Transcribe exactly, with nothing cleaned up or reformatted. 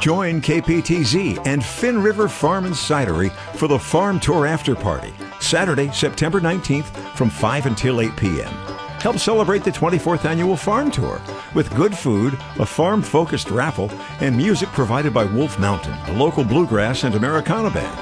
Join K P T Z and Finn River Farm and Cidery for the Farm Tour After Party, Saturday, September nineteenth from five until eight p.m. Help celebrate the twenty-fourth Annual Farm Tour with good food, a farm-focused raffle, and music provided by Wolf Mountain, a local bluegrass and Americana band.